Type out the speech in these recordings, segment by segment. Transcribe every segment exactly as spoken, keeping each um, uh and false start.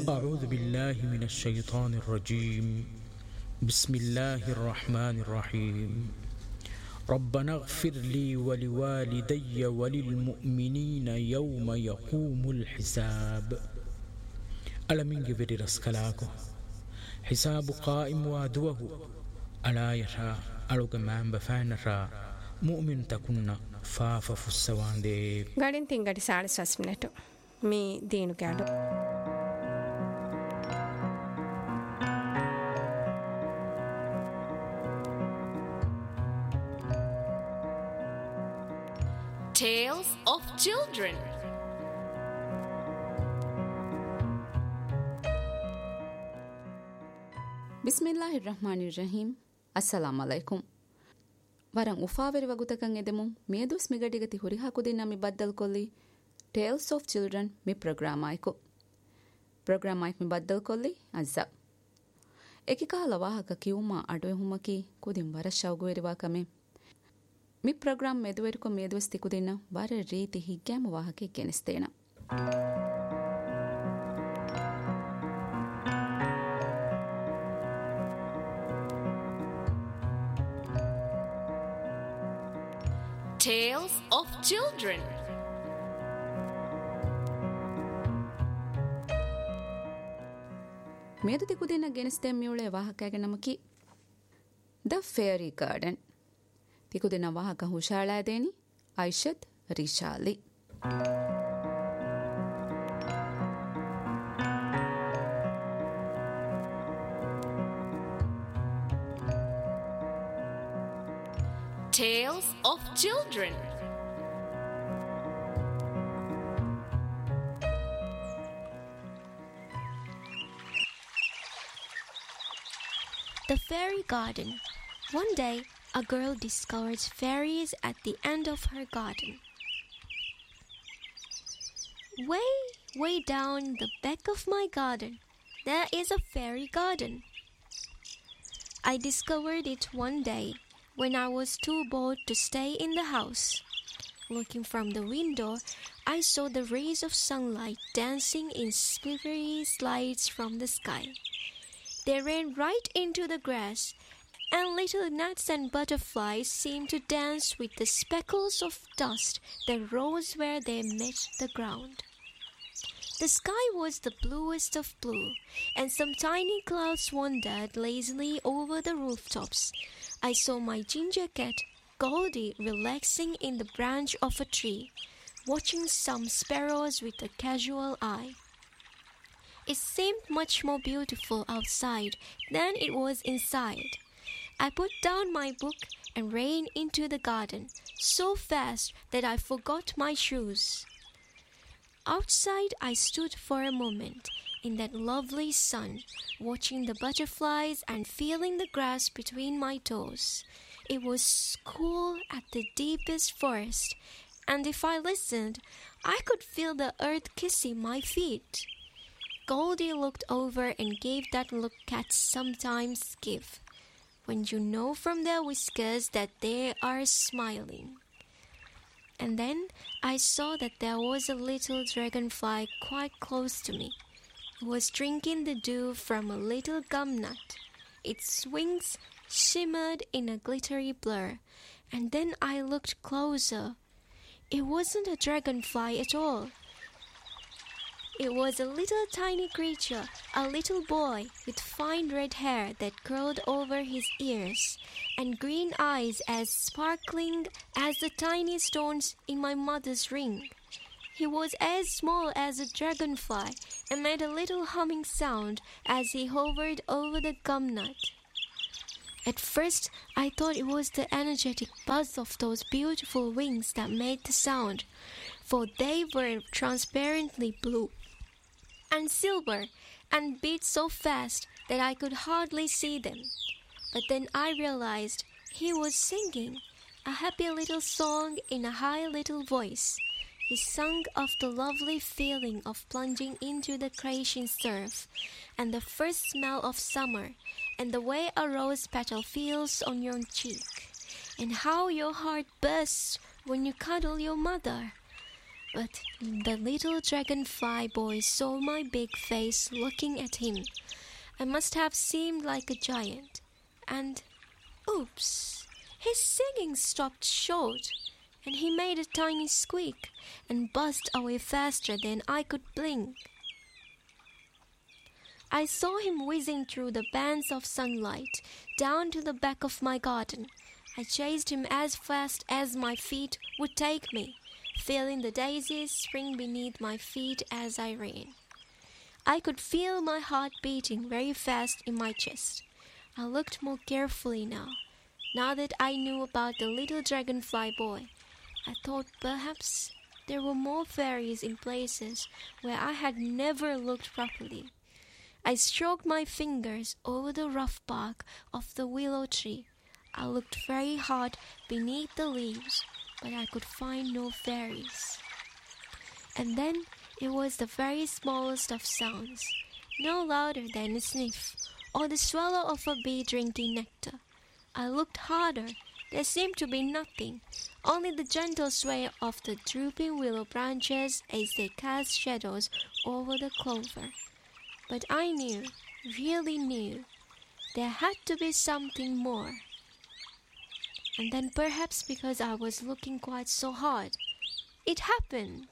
أعوذ بالله من الشيطان الرجيم بسم الله الرحمن الرحيم ربنا اغفر لي ولوالدي وللمؤمنين يوم يقوم الحساب. ألمين جبري رسكلاكو حساب قائم وادوه ألا يرى ألوك مان بفانرا مؤمن تكون فافا فسوان دي غادين تنغادي ساعة ساسمنتو مي دينو كادو Tales of Children. ಬಿಸ್ಮಿಲ್ಲಾಹಿರ್ರಹ್ಮಾನಿರ್ರಹೀಂ. ಅಸ್ಸಲಾಂ ಅಲೈಕುಂ. ವರಂ ಉಫಾವೆರಿ ವಗುತಕಂ ಎದೆಮುಂ ಮೇದುಸ್ ಮಿಗಡಿಗತಿ ಹುರಿ ಹಾಕುದಿನ ಮಿ ಬದ್ದಲ್ ಕೊಲ್ಲಿ tiles of children me program ಆಯ್ಕು program ಆಯ್ಕ್ ಮಿ ಬದ್ದಲ್ ಕೊಲ್ಲಿ ಅಜ್ಜ ಏಕಿ ಕಾಲ ವಾಹಕ ಕಿಯುಮಾ ಅಡುವೆ ಹುಮಕಿ ಕುದಿಂ ವರ ಶೌಗುವೆರಿವಾ ಕಮೆ ಮಿ ಪ್ರೋಗ್ರಾಮ್ ಮೆದುವೆರಿಕೊ ಮೇದುವೆಸ್ ತಿಕುದಿನ ವರ ರೀತಿ ಹಿಗ್ಗ್ಯಾಮ ವಾಹಕೆ ಗೆನಿಸ್ತೇನ. Tales of Children. ಮೇದು ತಿಕುದಿನ ಗೆನಿಸ್ತೇ ಮಿಯುಳೆ ವಾಹಕಾಗೆ ನಮಕಿ the fairy garden. ತಿಕುದಿನ ವಾಹಕ ಹುಷಾಳಾದೇನಿ ಐಷತ್ ರಿಶಾಲಿ. Tales of Children. The Fairy Garden. One day, a girl discovered fairies at the end of her garden. Way, way down the back of my garden, there is a fairy garden. I discovered it one day when I was too bored to stay in the house. Looking from the window, I saw the rays of sunlight dancing in silvery slides from the sky. They ran right into the grass, and little gnats and butterflies seemed to dance with the speckles of dust that rose where they met the ground. The sky was the bluest of blue, and some tiny clouds wandered lazily over the rooftops. I saw my ginger cat, Goldie, relaxing in the branch of a tree, watching some sparrows with a casual eye. It seemed much more beautiful outside than it was inside. I put down my book and ran into the garden so fast that I forgot my shoes. Outside, I stood for a moment in that lovely sun, watching the butterflies and feeling the grass between my toes. It was cool at the deepest forest, and if I listened, I could feel the earth kissing my feet. Goldie looked over and gave that look cats sometimes give, when you know from their whiskers that they are smiling. And then I saw that there was a little dragonfly quite close to me. It was drinking the dew from a little gum nut. Its wings shimmered in a glittery blur, and then I looked closer. It wasn't a dragonfly at all. It was a little tiny creature, a little boy with fine red hair that curled over his ears, and green eyes as sparkling as the tiny stones in my mother's ring. He was as small as a dragonfly and made a little humming sound as he hovered over the gum nut. At first, I thought it was the energetic buzz of those beautiful wings that made the sound, for they were transparently blue and silver and beat so fast that I could hardly see them. But then I realized he was singing a happy little song in a high little voice. He sang of the lovely feeling of plunging into the crashing surf, and the first smell of summer, and the way a rose petal feels on your cheek, and how your heart bursts when you cuddle your mother. But the little dragonfly boy saw my big face looking at him. I must have seemed like a giant. And, oops, his singing stopped short, and he made a tiny squeak and buzzed away faster than I could blink. I saw him whizzing through the bands of sunlight down to the back of my garden. I chased him as fast as my feet would take me, feeling the daisies spring beneath my feet as I ran. I could feel my heart beating very fast in my chest. I looked more carefully now, now that I knew about the little dragonfly boy. I thought perhaps there were more fairies in places where I had never looked properly. I stroked my fingers over the rough bark of the willow tree. I looked very hard beneath the leaves, but I could find no fairies. And then it was the very smallest of sounds, no louder than a sniff or the swallow of a bee drinking nectar. I looked harder. There seemed to be nothing, only the gentle sway of the drooping willow branches as they cast shadows over the clover. But I knew, really knew, there had to be something more. And then perhaps because I was looking quite so hard, it happened.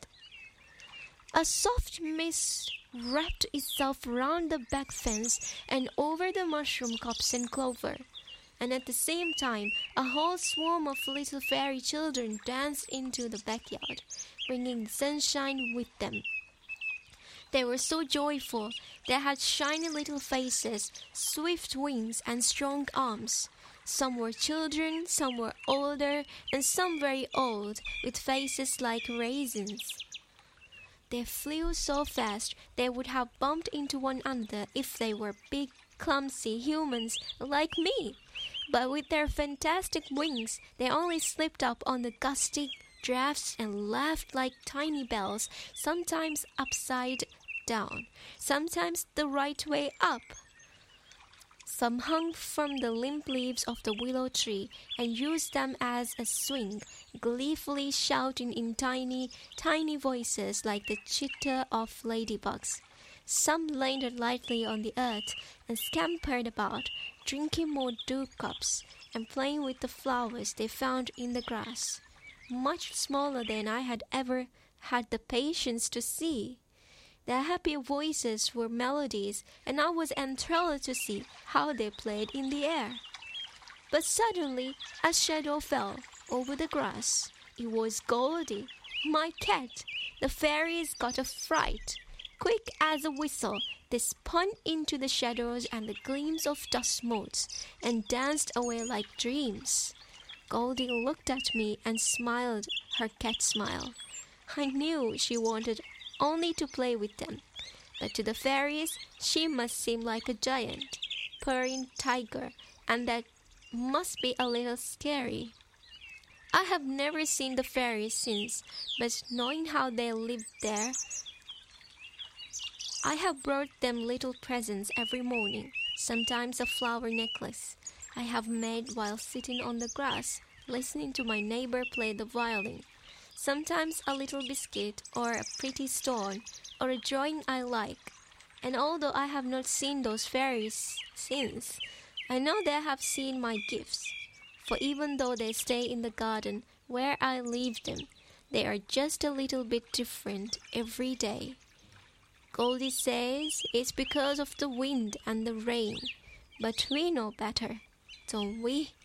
A soft mist wrapped itself round the back fence and over the mushroom copse and clover. And at the same time, a whole swarm of little fairy children danced into the backyard, bringing the sunshine with them. They were so joyful. They had shiny little faces, swift wings, and strong arms. Some were children, some were older, and some very old, with faces like raisins. They flew so fast they would have bumped into one another if they were big, clumsy humans like me. But with their fantastic wings, they only slipped up on the gusty drafts and laughed like tiny bells, sometimes upside down, sometimes the right way up. Some hung from the limp leaves of the willow tree and used them as a swing, gleefully shouting in tiny, tiny voices like the chitter of ladybugs. Some landed lightly on the earth and scampered about, drinking more dew cups and playing with the flowers they found in the grass, much smaller than I had ever had the patience to see. Their happy voices were melodies, and I was enthralled to see how they played in the air. But suddenly a shadow fell over the grass. It was Goldie, my cat. The fairies got a fright. Quick as a whistle, they spun into the shadows and the gleams of dust motes, and danced away like dreams. Goldie looked at me and smiled her cat smile. I knew she wanted only to play with them, but to the fairies she must seem like a giant, purring tiger, and that must be a little scary. I have never seen the fairies since, but knowing how they lived there, I have brought them little presents every morning, sometimes a flower necklace I have made while sitting on the grass, listening to my neighbor play the violin. Sometimes a little biscuit or a pretty stone or a drawing I like. And although I have not seen those fairies since, I know they have seen my gifts. For even though they stay in the garden where I leave them, they are just a little bit different every day. Goldie says it's because of the wind and the rain, but we know better, don't we?